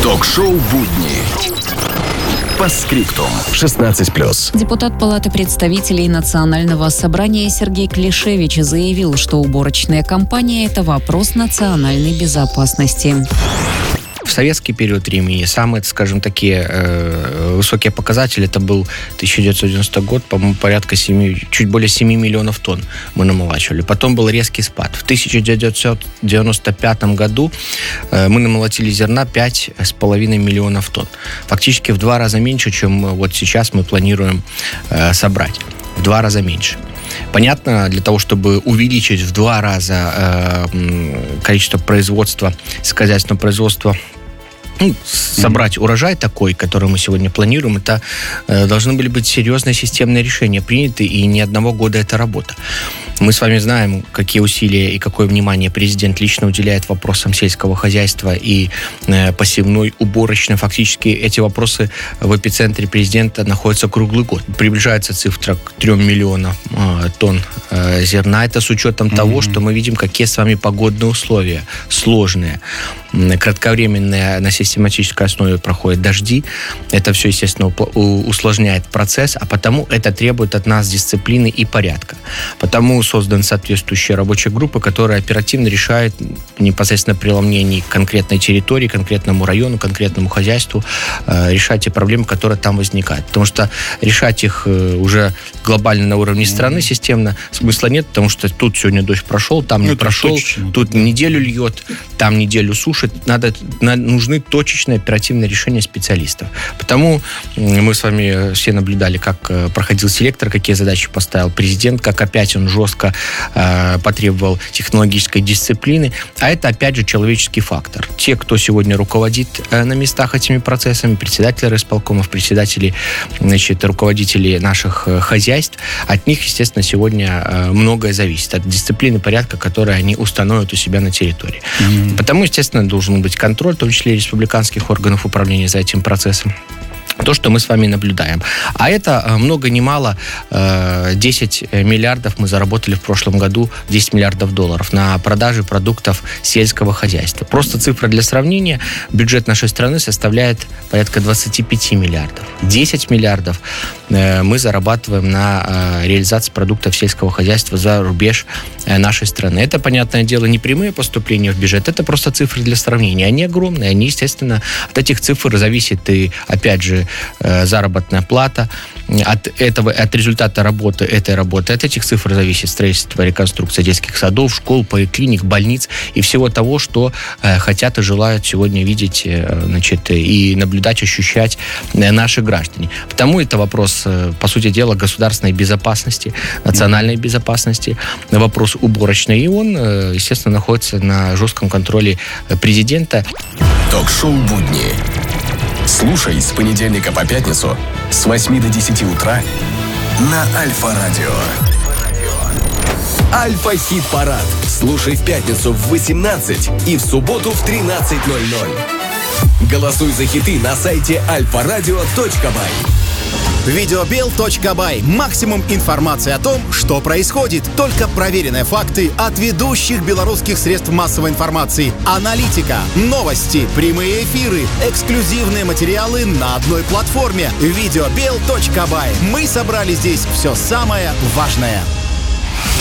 Ток-шоу «Будни». Постскриптум. 16+. Депутат Палаты представителей Национального собрания Сергей Клишевич заявил, что уборочная кампания – это вопрос национальной безопасности. В советский период времени самые, скажем, такие высокие показатели, это был 1990 год, по-моему, порядка чуть более 7 миллионов тонн мы намолачивали. Потом был резкий спад. В 1995 году мы намолотили зерна 5,5 миллионов тонн. Фактически в 2 раза меньше, чем вот сейчас мы планируем собрать. В 2 раза меньше. Понятно, для того, чтобы увеличить в 2 раза количество производства, сельскохозяйственного производства, собрать урожай такой, который мы сегодня планируем, это должны были быть серьезные системные решения приняты, и ни одного года эта работа. Мы с вами знаем, какие усилия и какое внимание президент лично уделяет вопросам сельского хозяйства и посевной, уборочной. Фактически эти вопросы в эпицентре президента находятся круглый год. Приближается цифра к 3 миллионам тонн зерна. Это с учетом того, что мы видим, какие с вами погодные условия сложные, кратковременные, на систематической основе проходят дожди. Это все, естественно, усложняет процесс, а потому это требует от нас дисциплины и порядка. Потому создана соответствующая рабочая группа, которая оперативно решает непосредственно при ломнении конкретной территории, конкретному району, конкретному хозяйству, решать те проблемы, которые там возникают. Потому что решать их уже глобально на уровне страны системно смысла нет, потому что тут сегодня дождь прошел, там не прошел, точечно, тут неделю льет, там неделю сушит. Нужны точечные оперативные решения специалистов. Потому мы с вами все наблюдали, как проходил селектор, какие задачи поставил президент, как опять он жестко потребовал технологической дисциплины. А это, опять же, человеческий фактор. Те, кто сегодня руководит на местах этими процессами, председатели райисполкомов, председатели, руководители наших хозяйств, от них, естественно, сегодня многое зависит. От дисциплины, порядка, которые они установят у себя на территории. Потому, естественно, должен быть контроль, в том числе республиканских органов управления за этим процессом. То, что мы с вами наблюдаем. А это много ни мало 10 миллиардов мы заработали в прошлом году, 10 миллиардов долларов на продаже продуктов сельского хозяйства. Просто цифра для сравнения. Бюджет нашей страны составляет порядка 25 миллиардов. 10 миллиардов мы зарабатываем на реализации продуктов сельского хозяйства за рубеж нашей страны. Это, понятное дело, не прямые поступления в бюджет, это просто цифры для сравнения. Они огромные, они, естественно, от этих цифр зависит и, опять же, заработная плата, от результата работы, этой работы, от этих цифр зависит строительство, реконструкция детских садов, школ, поликлиник, больниц и всего того, что хотят и желают сегодня видеть, и наблюдать, ощущать наши граждане. Потому это вопрос, по сути дела, государственной безопасности, национальной безопасности, вопрос уборочный, и он, естественно, находится на жестком контроле президента. Ток-шоу «Будни». Слушай с понедельника по пятницу с 8 до 10 утра на Альфа-радио. Альфа-хит-парад. Слушай в пятницу в 18 и в субботу в 13:00. Голосуй за хиты на сайте alfaradio.by. Videobill.by. Максимум информации о том, что происходит. Только проверенные факты от ведущих белорусских средств массовой информации. Аналитика, новости, прямые эфиры, эксклюзивные материалы на одной платформе. Videobill.by. Мы собрали здесь все самое важное.